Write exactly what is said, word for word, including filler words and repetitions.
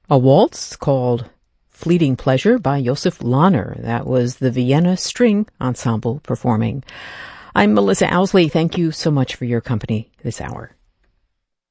A waltz called Fleeting Pleasure by Josef Lahner. That was the Vienna String Ensemble performing. I'm Melissa Owsley. Thank you so much for your company this hour.